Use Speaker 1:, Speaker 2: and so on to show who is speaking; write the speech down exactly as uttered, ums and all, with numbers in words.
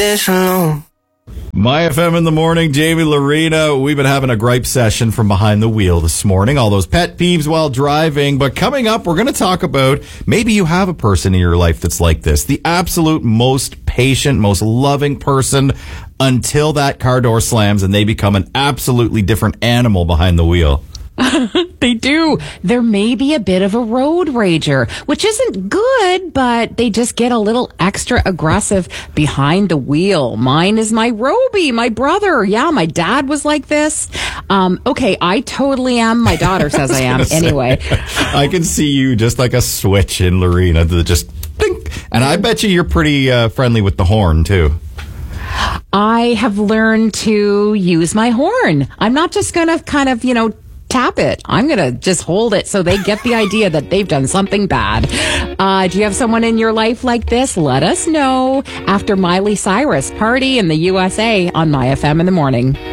Speaker 1: this alone.
Speaker 2: My F M in the morning, Jamie Lorena. We've been having a gripe session from behind the wheel this morning. All those pet peeves while driving. But coming up, we're going to talk about maybe you have a person in your life that's like this. The absolute most patient, most loving person until that car door slams and they become an absolutely different animal behind the wheel.
Speaker 3: They do. There may be a bit of a road rager, which isn't good, but they just get a little extra aggressive behind the wheel. Mine is my Roby, my brother. Yeah, my dad was like this. Um, okay, I totally am. My daughter says I, I am. Say, anyway.
Speaker 2: I can see you just like a switch in Lorena that just dink. And I bet you you're pretty uh, friendly with the horn, too.
Speaker 3: I have learned to use my horn. I'm not just going to kind of, you know, tap it. I'm going to just hold it so they get the idea that they've done something bad. Uh, do you have someone in your life like this? Let us know after Miley Cyrus party in the U S A on My F M in the morning.